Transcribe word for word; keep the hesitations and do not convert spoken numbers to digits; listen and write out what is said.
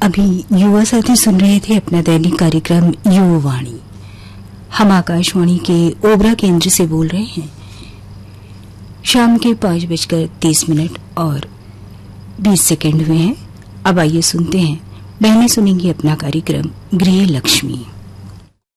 अभी युवा साथी सुन रहे थे अपना दैनिक कार्यक्रम युवावाणी। हम आकाशवाणी के ओबरा केंद्र से बोल रहे हैं। शाम के पांच बजकर तीस मिनट और बीस सेकंड हुए हैं। अब आइए सुनते हैं, बहनें सुनेंगी अपना कार्यक्रम गृह लक्ष्मी।